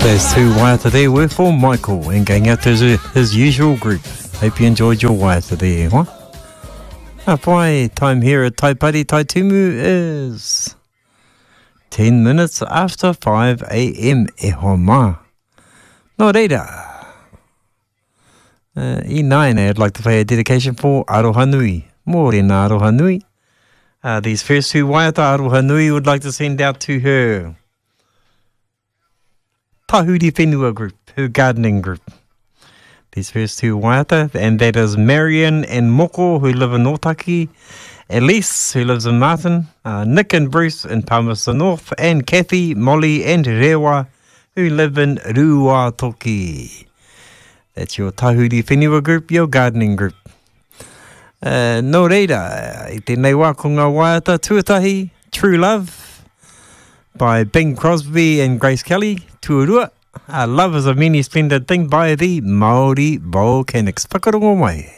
Those two waiata there were for Michael and going out to his usual group. Hope you enjoyed your waiata there, huh? Whai, time here at Taipari Taitumu is 10 minutes after 5 a.m. E hoa mā. Nō reira. I naine, I'd like to play a dedication for Aroha Nui. Mōrena Aroha Nui. These first two waiata Aroha Nui would like to send out to her Tahuri Whenua group, her gardening group. These first two waiata, and that is Marion and Moko, who live in Otaki, Elise, who lives in Martin, Nick and Bruce in Palmerston North, and Kathy, Molly and Rewa, who live in Ruatoki. That's your Tahuri Whenua group, your gardening group. Nō reira, I tēnei wā ko ngā waiata tuatahi, True Love, by Bing Crosby and Grace Kelly, Tuarua. Love is a many splendid thing by the Māori Volcanics. Whakarongo mai.